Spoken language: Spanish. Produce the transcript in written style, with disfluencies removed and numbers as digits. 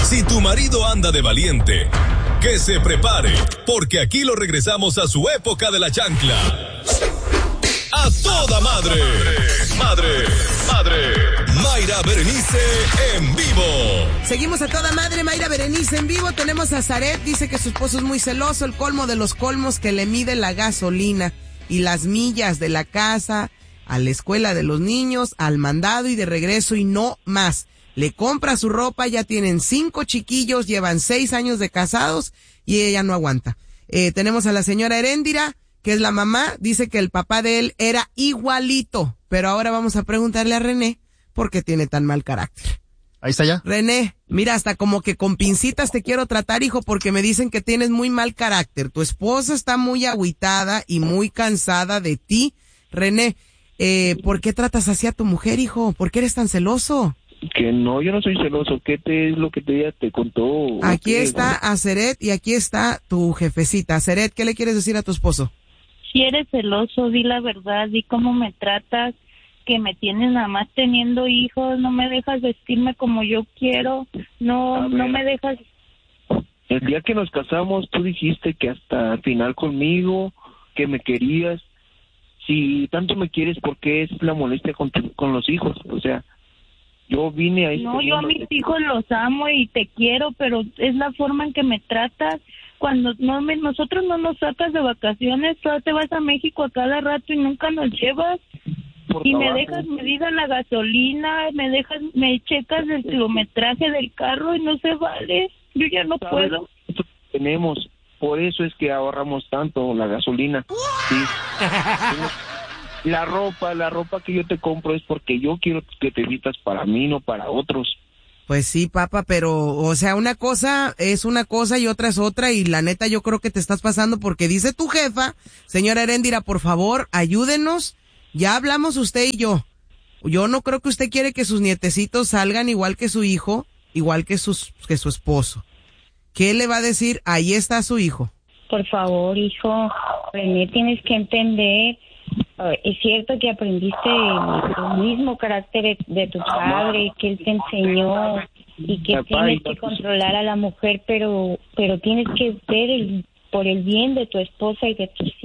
Si tu marido anda de valiente, que se prepare, porque aquí lo regresamos a su época de la chancla. ¡A toda madre! Mayra Berenice en vivo. Seguimos a toda madre, Mayra Berenice en vivo. Tenemos a Zaret, dice que su esposo es muy celoso, el colmo de los colmos, que le mide la gasolina y las millas de la casa a la escuela de los niños, al mandado y de regreso y no más. Le compra su ropa, ya tienen 5 chiquillos, llevan 6 años de casados y ella no aguanta. Tenemos a la señora Heréndira, que es la mamá, dice que el papá de él era igualito, pero ahora vamos a preguntarle a René por qué tiene tan mal carácter. Ahí está ya. René, mira, hasta como que con pincitas te quiero tratar, hijo, porque me dicen que tienes muy mal carácter. Tu esposa está muy agüitada y muy cansada de ti. René, ¿por qué tratas así a tu mujer, hijo? ¿Por qué eres tan celoso? Que no, yo no soy celoso. ¿Qué es lo que te contó? Aquí está Aceret y aquí está tu jefecita. Aceret, ¿qué le quieres decir a tu esposo? Si eres celoso, di la verdad, di cómo me tratas, que me tienes nada más teniendo hijos, no me dejas vestirme como yo quiero, no me dejas. El día que nos casamos, tú dijiste que hasta el final conmigo, que me querías. Si tanto me quieres, ¿por qué es la molestia con los hijos? O sea, yo vine ahí. No, yo a mis hijos los amo y te quiero, pero es la forma en que me tratas. Cuando nosotros no nos sacas de vacaciones, tú te vas a México a cada rato y nunca nos llevas. Y me dejas medida la gasolina, me checas el kilometraje del carro y no se vale. Yo ya no puedo. Tenemos, por eso es que ahorramos tanto la gasolina. Sí. La ropa que yo te compro es porque yo quiero que te vistas para mí, no para otros. Pues sí, papá, pero, o sea, una cosa es una cosa y otra es otra, y la neta yo creo que te estás pasando porque dice tu jefa, señora Heréndira, por favor, ayúdenos, ya hablamos usted y yo. Yo no creo que usted quiere que sus nietecitos salgan igual que su hijo, igual que su esposo. ¿Qué le va a decir? Ahí está su hijo. Por favor, hijo, René, tienes que entender. Es cierto que aprendiste el mismo carácter de tu padre, que él te enseñó y que tienes que controlar a la mujer, pero tienes que ver por el bien de tu esposa y de tus